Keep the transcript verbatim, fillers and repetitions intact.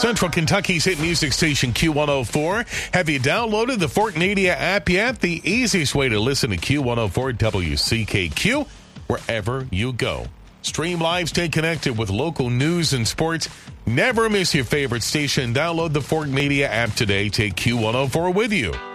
Central Kentucky's hit music station Q one oh four. Have you downloaded the Fort Media app yet? The easiest way to listen to Q one oh four W C K Q wherever you go. Stream live, stay connected with local news and sports. Never miss your favorite station. Download the Fort Media app today. Take Q one oh four with you.